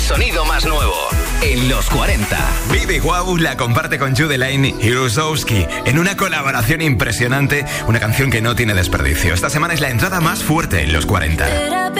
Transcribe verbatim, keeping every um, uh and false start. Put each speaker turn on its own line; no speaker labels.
sonido más nuevo en los cuarenta.
Baby Wow la comparte con Jude Lane y Rusowski en una colaboración impresionante, una canción que no tiene desperdicio. Esta semana es la entrada más fuerte en los cuarenta.